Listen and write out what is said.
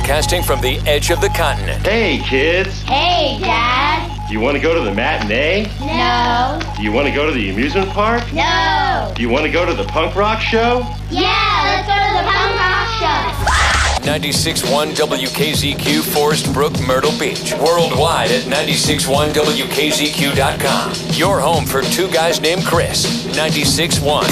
broadcasting from the edge of the continent. Hey, kids. Hey, Dad. Do you want to go to the matinee? No. Do you want to go to the amusement park? No. Do you want to go to the punk rock show? Yeah, let's go to the punk rock show. 96.1 WKZQ, Forest Brook, Myrtle Beach. Worldwide at 96.1WKZQ.com. Your home for two guys named Chris. 96.1.